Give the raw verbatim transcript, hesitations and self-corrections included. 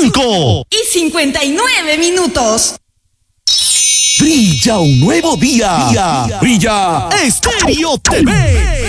cinco y cincuenta y nueve minutos. Brilla un nuevo día. Día. Brilla Estéreo T V.